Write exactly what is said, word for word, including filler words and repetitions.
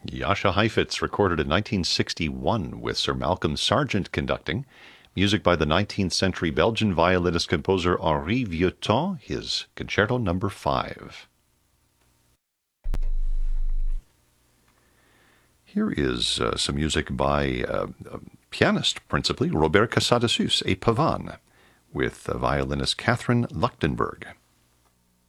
Jascha Heifetz, recorded in nineteen sixty-one with Sir Malcolm Sargent conducting. Music by the nineteenth century Belgian violinist composer Henri Vieuxtemps, his Concerto Number five. Here is uh, some music by uh, a pianist, principally, Robert Casadesus, a pavane, with uh, violinist Catherine Luchtenberg.